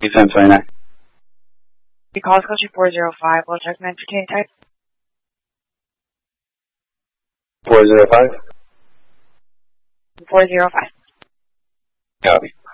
1029. Your call is code 405. We'll check the entertainment type. 405? 405. Copy.